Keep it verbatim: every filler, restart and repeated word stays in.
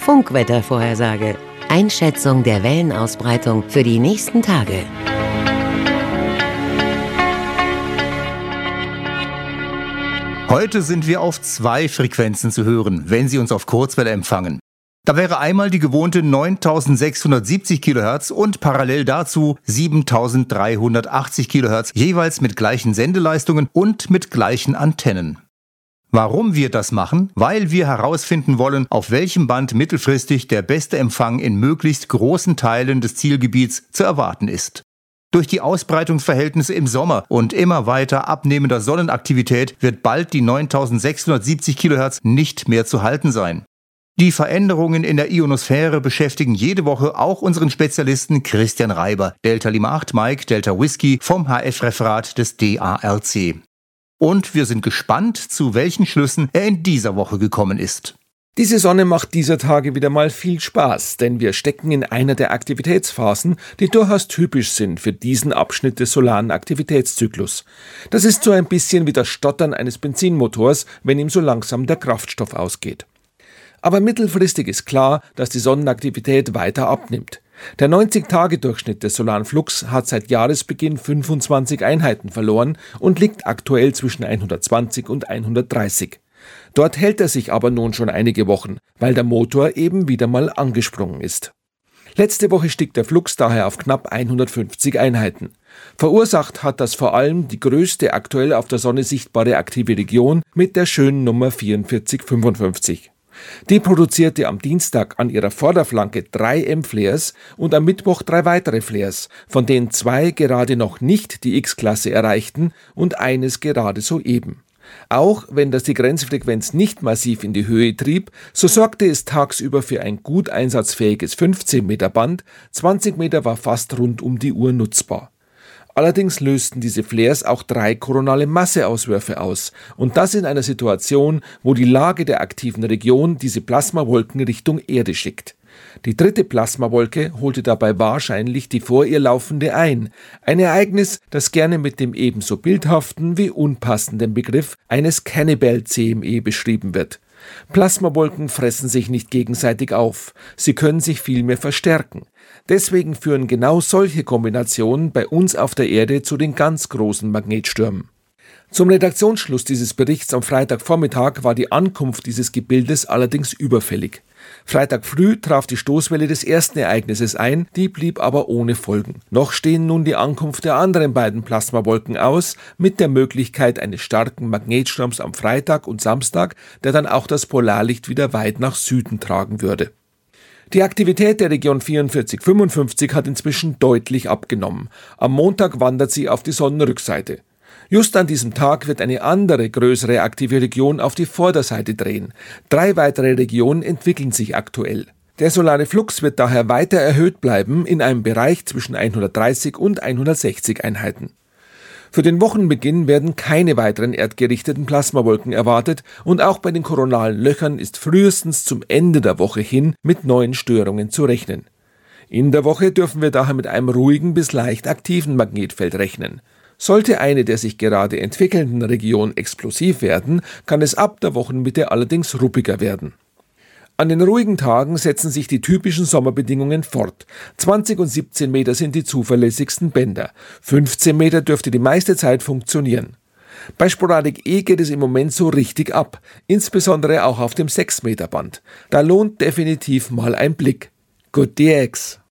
Funkwettervorhersage. Einschätzung der Wellenausbreitung für die nächsten Tage. Heute sind wir auf zwei Frequenzen zu hören, wenn Sie uns auf Kurzwelle empfangen. Da wäre einmal die gewohnte neuntausendsechshundertsiebzig Kilohertz und parallel dazu siebentausenddreihundertachtzig Kilohertz, jeweils mit gleichen Sendeleistungen und mit gleichen Antennen. Warum wir das machen? Weil wir herausfinden wollen, auf welchem Band mittelfristig der beste Empfang in möglichst großen Teilen des Zielgebiets zu erwarten ist. Durch die Ausbreitungsverhältnisse im Sommer und immer weiter abnehmender Sonnenaktivität wird bald die neuntausendsechshundertsiebzig Kilohertz nicht mehr zu halten sein. Die Veränderungen in der Ionosphäre beschäftigen jede Woche auch unseren Spezialisten Christian Reiber, Delta Lima acht Mike, Delta Whisky vom H F-Referat des D A R C. Und wir sind gespannt, zu welchen Schlüssen er in dieser Woche gekommen ist. Diese Sonne macht dieser Tage wieder mal viel Spaß, denn wir stecken in einer der Aktivitätsphasen, die durchaus typisch sind für diesen Abschnitt des solaren Aktivitätszyklus. Das ist so ein bisschen wie das Stottern eines Benzinmotors, wenn ihm so langsam der Kraftstoff ausgeht. Aber mittelfristig ist klar, dass die Sonnenaktivität weiter abnimmt. Der neunzig-Tage-Durchschnitt des solaren Flux hat seit Jahresbeginn fünfundzwanzig Einheiten verloren und liegt aktuell zwischen hundertzwanzig und hundertdreißig. Dort hält er sich aber nun schon einige Wochen, weil der Motor eben wieder mal angesprungen ist. Letzte Woche stieg der Flux daher auf knapp hundertfünfzig Einheiten. Verursacht hat das vor allem die größte aktuell auf der Sonne sichtbare aktive Region mit der schönen Nummer vierundvierzig fünfundfünfzig. Die produzierte am Dienstag an ihrer Vorderflanke drei M-Flares und am Mittwoch drei weitere Flares, von denen zwei gerade noch nicht die X-Klasse erreichten und eines gerade soeben. Auch wenn das die Grenzfrequenz nicht massiv in die Höhe trieb, so sorgte es tagsüber für ein gut einsatzfähiges fünfzehn Meter Band, zwanzig Meter war fast rund um die Uhr nutzbar. Allerdings lösten diese Flares auch drei koronale Masseauswürfe aus und das in einer Situation, wo die Lage der aktiven Region diese Plasmawolken Richtung Erde schickt. Die dritte Plasmawolke holte dabei wahrscheinlich die vor ihr laufende ein, ein Ereignis, das gerne mit dem ebenso bildhaften wie unpassenden Begriff eines Cannibal-C M E beschrieben wird. Plasmawolken fressen sich nicht gegenseitig auf, sie können sich vielmehr verstärken. Deswegen führen genau solche Kombinationen bei uns auf der Erde zu den ganz großen Magnetstürmen. Zum Redaktionsschluss dieses Berichts am Freitagvormittag war die Ankunft dieses Gebildes allerdings überfällig. Freitag früh traf die Stoßwelle des ersten Ereignisses ein, die blieb aber ohne Folgen. Noch stehen nun die Ankunft der anderen beiden Plasmawolken aus, mit der Möglichkeit eines starken Magnetsturms am Freitag und Samstag, der dann auch das Polarlicht wieder weit nach Süden tragen würde. Die Aktivität der Region vierundvierzig fünfundfünfzig hat inzwischen deutlich abgenommen. Am Montag wandert sie auf die Sonnenrückseite. Just an diesem Tag wird eine andere, größere aktive Region auf die Vorderseite drehen. Drei weitere Regionen entwickeln sich aktuell. Der solare Flux wird daher weiter erhöht bleiben in einem Bereich zwischen hundertdreißig und hundertsechzig Einheiten. Für den Wochenbeginn werden keine weiteren erdgerichteten Plasmawolken erwartet und auch bei den koronalen Löchern ist frühestens zum Ende der Woche hin mit neuen Störungen zu rechnen. In der Woche dürfen wir daher mit einem ruhigen bis leicht aktiven Magnetfeld rechnen. Sollte eine der sich gerade entwickelnden Regionen explosiv werden, kann es ab der Wochenmitte allerdings ruppiger werden. An den ruhigen Tagen setzen sich die typischen Sommerbedingungen fort. zwanzig und siebzehn Meter sind die zuverlässigsten Bänder. fünfzehn Meter dürfte die meiste Zeit funktionieren. Bei Sporadik E geht es im Moment so richtig ab, insbesondere auch auf dem sechs Meter Band. Da lohnt definitiv mal ein Blick. Good D X!